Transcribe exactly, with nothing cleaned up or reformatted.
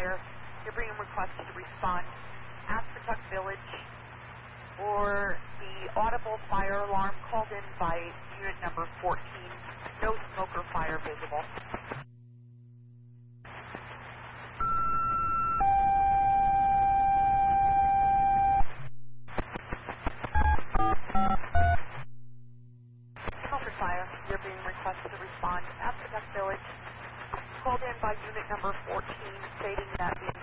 Fire, you're being requested to respond at Pawtucket Village for the audible fire alarm called in by unit number fourteen. No smoke or fire visible. Smoke or fire, you're being requested to respond at Pawtucket Village called in by unit number fourteen stating that the